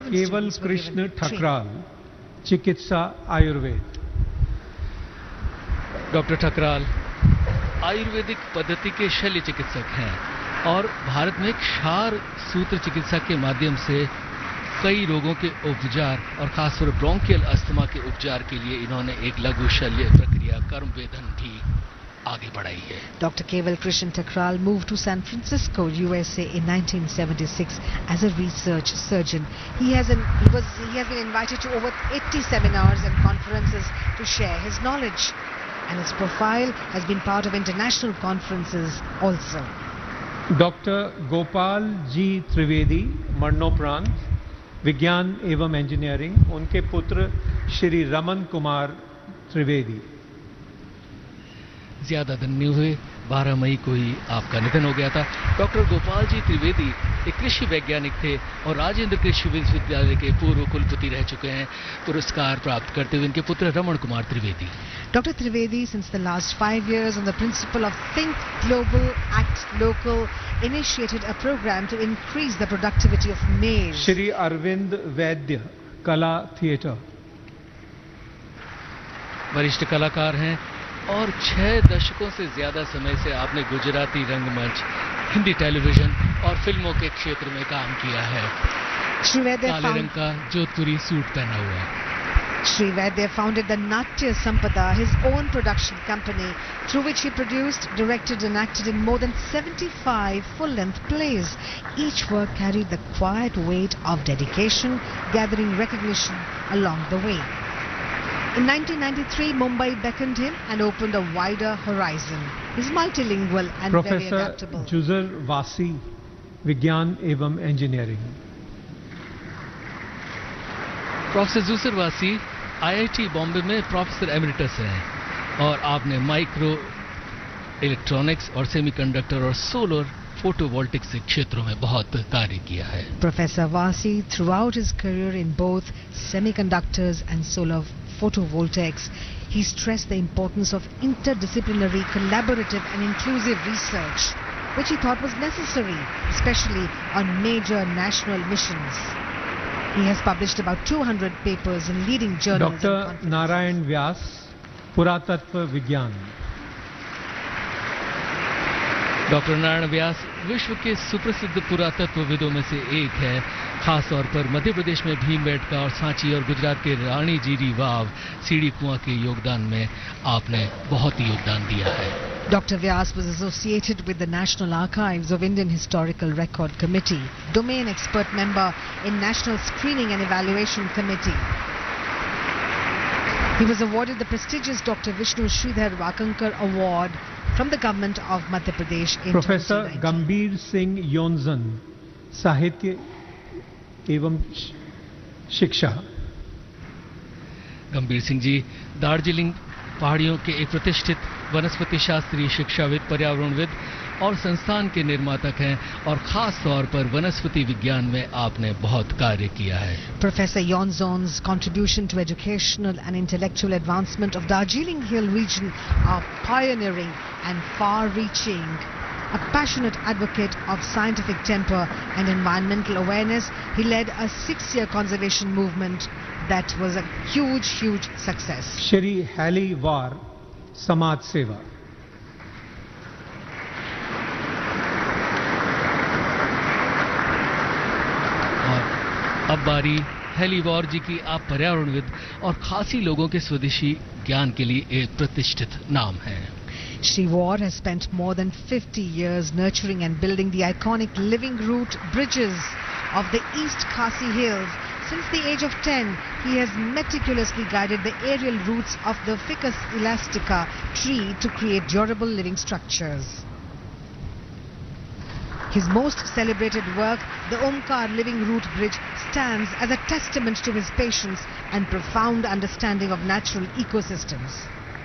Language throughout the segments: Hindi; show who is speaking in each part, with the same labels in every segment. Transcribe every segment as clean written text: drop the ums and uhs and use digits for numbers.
Speaker 1: केवल कृष्ण ठकराल, चिकित्सा आयुर्वेद।
Speaker 2: डॉक्टर ठकराल आयुर्वेदिक पद्धति के शल्य चिकित्सक हैं और भारत में क्षार सूत्र चिकित्सा के माध्यम से कई रोगों के उपचार और खासकर ब्रोंकियल अस्थमा के उपचार के लिए इन्होंने एक लघु शल्य प्रक्रिया कर्मवेदन भी आगे बढ़ाई है।
Speaker 3: Dr. Keval Krishnan Thakral moved to San Francisco, USA in 1976 as a research surgeon. He has been invited to over 80 seminars and conferences to share his knowledge, and his profile has been part of international conferences also.
Speaker 1: Doctor Gopal ji Trivedi, मरणोपरांत, विज्ञान एवं इंजीनियरिंग, उनके पुत्र श्री रमन कुमार त्रिवेदी।
Speaker 2: ज्यादा दिन नहीं हुए, 12 मई को ही आपका निधन हो गया था। डॉक्टर गोपाल जी त्रिवेदी एक कृषि वैज्ञानिक थे और राजेंद्र कृषि विश्वविद्यालय के पूर्व कुलपति रह चुके हैं। पुरस्कार प्राप्त करते हुए इनके पुत्र Raman Kumar Trivedi.
Speaker 3: Dr. Trivedi, since the last 5 years, on the principle of Think Global, Act Local, initiated a program to increase the productivity of maize.
Speaker 1: Shri Arvind वैद्य, कला थिएटर।
Speaker 2: वरिष्ठ कलाकार हैं और 6 दशकों से ज्यादा समय से आपने गुजराती रंगमंच, हिंदी टेलीविजन और फिल्मों के क्षेत्र में काम किया है। काले रंग का जोधपुरी सूट पहना हुआ है।
Speaker 3: Sri Vaidya founded the Natya Sampada, his own production company, through which he produced, directed and acted in more than 75 full-length plays. Each work carried the quiet weight of dedication, gathering recognition along the way. In 1993, Mumbai beckoned him and opened a wider horizon. He's multilingual and very adaptable.
Speaker 1: Professor जुजर वासी, विज्ञान एवं इंजीनियरिंग।
Speaker 2: प्रोफेसर जुजर वासी आईआईटी बॉम्बे में प्रोफेसर एमिरिटस हैं और आपने माइक्रो इलेक्ट्रॉनिक्स और सेमीकंडक्टर और सोलर फोटोवोल्टिक्स क्षेत्रों में बहुत कार्य किया है।
Speaker 3: Professor Vasi, throughout his career in both semiconductors and solar photovoltaics, he stressed the importance of interdisciplinary, collaborative and inclusive research, which he thought was necessary, especially on major national missions. He has published about 200 papers in leading journals.
Speaker 1: Doctor Narayan Vyas, पुरातत्व विज्ञान।
Speaker 2: डॉक्टर नारायण व्यास विश्व के सुप्रसिद्ध पुरातत्वविदों में से एक है। खास तौर पर मध्य प्रदेश में भीमबेटका और सांची और गुजरात के रानी जीरी वाव, सीढ़ी कुआं के योगदान में आपने बहुत ही योगदान दिया है।
Speaker 3: Dr. Vyas was associated with the National Archives of Indian Historical Record Committee, domain expert member in National Screening and Evaluation Committee. He was awarded the prestigious Dr. Vishnu Sridhar Wakankar Award from the government of Madhya Pradesh in 2019.
Speaker 1: Professor गंभीर सिंह योंजन, साहित्य एवं शिक्षा।
Speaker 2: गंभीर सिंह जी दार्जिलिंग पहाड़ियों के एक प्रतिष्ठित वनस्पति शास्त्रीय शिक्षाविद, पर्यावरणविद और संस्थान के निर्मातक हैं और खास तौर पर वनस्पति विज्ञान में आपने बहुत कार्य किया है।
Speaker 3: Professor Yonzon's contribution to educational and intellectual advancement of Darjeeling Hill region are pioneering and far-reaching. A passionate advocate of scientific temper and environmental awareness, he led a 6-year conservation movement that was a huge success.
Speaker 1: Shri heli वार, समाज सेवा।
Speaker 2: और अब बारी हैली वार जी की। आप पर्यावरणविद और खासी लोगों के स्वदेशी ज्ञान के लिए एक प्रतिष्ठित नाम है।
Speaker 3: Shri War has spent more than 50 years nurturing and building the iconic living root bridges of the East Khasi Hills. Since the age of 10, he has meticulously guided the aerial roots of the Ficus elastica tree to create durable living structures. His most celebrated work, the Omkar Living Root Bridge, stands as a testament to his patience and profound understanding of natural ecosystems.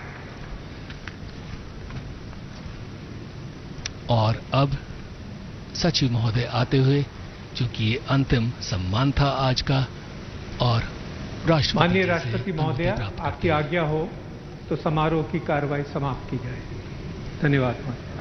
Speaker 2: और अब सचिव महोदय आते हुए, चूंकि ये अंतिम सम्मान था आज का, और
Speaker 1: माननीय राष्ट्रपति महोदय, आपकी आज्ञा हो तो समारोह की कार्रवाई समाप्त की जाए। धन्यवाद।